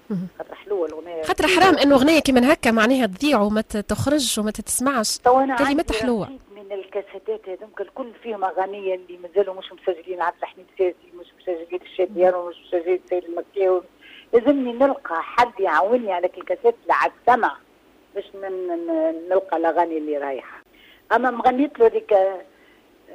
خاطر حلوه الاغنيه، خاطر حرام انه اغنيه كيما هكا معناها تضيع وما تخرج وما تتسمعش. كلمتها حلوه. من الكاسيتات هذوك الكل فيهم اغاني اللي مازالوا مش مسجلين، عبد الحميد ساسي مش مسجلين، الشاديار ومش مسجلين، سيد المكي. لازمني نلقى حد يعاوني على الكاسيت اللي على السمع باش نلقى الاغاني اللي رايحه. اما مغنيت له ديك